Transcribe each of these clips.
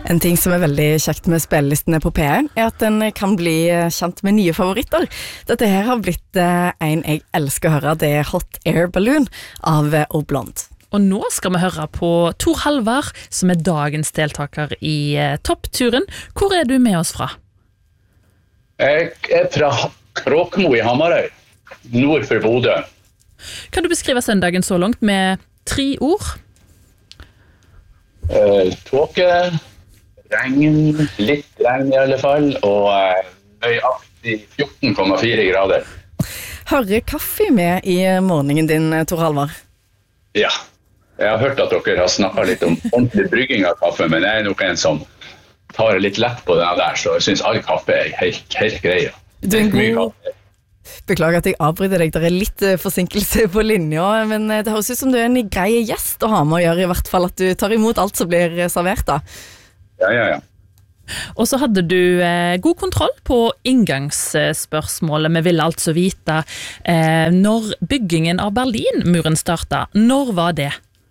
En ting som veldig kjekt med spillelistene på P1 at den kan bli kjent med nye favoritter. Dette her har blitt en jeg elsker å høre, det Hot Air Balloon av Oblond. Og nå skal vi høre på Tor Halvard, som dagens deltaker i toppturen. Hvor du med oss fra? Jeg fra Råkmo i Hamarøy, nord for Bodø. Kan du beskrive søndagen så langt med 3 ord? Tåke, regn, litt regn i alle fall, og nøyaktig 14,4 grader. Hører kaffe med i morgenen din, Tor Halvard? Ja, jeg har hørt at dere har snakket litt om ordentlig brygging av kaffe, men jeg nok en som tar litt lett på den der, så jeg synes all kaffe helt grei. Du en god... Beklager at jeg avbryter deg, det litt forsinkelse på linja, men det høres ut som du en grei gjest å ha med å gjøre, i hvert fall at du tar imot alt som blir servert da. Ja. Og så hadde du god kontroll på inngangsspørsmålet. Vi ville altså vite når byggingen av Berlinmuren startet. Når var det?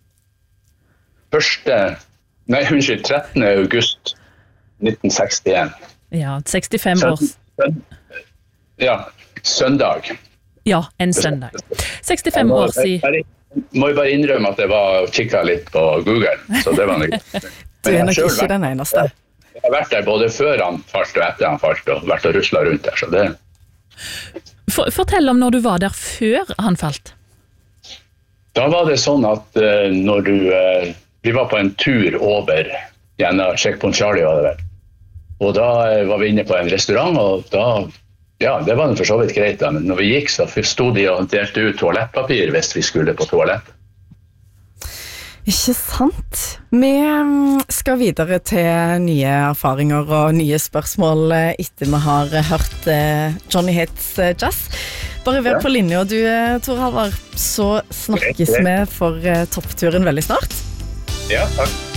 13. august 1961. Ja, 65 år. Ja, søndag. Ja, en søndag. 65 år siden. Må jeg bare innrømme at jeg var kikket litt på Google, så det var noe. Du nok ikke den eneste. Jeg har vært der både før han falt og etter han falt, og vært og ruslet rundt der, så det... Fortell om når du var der før han falt. Da var det sånn at når vi var på en tur over gjennom Checkpoint Charlie, var det vel. Og da var vi inne på en restaurant, og da... Ja, det var for så vidt greit da, men når vi gikk så stod de og delte ut toalettpapir hvis vi skulle på toalett. Ikke sant? Vi skal videre til nye erfaringer og nye spørsmål etter vi har hørt Johnny Hits Jazz. Bare vær på linje, og du, Tor Halvard, så snakkes vi for toppturen veldig snart. Ja, takk.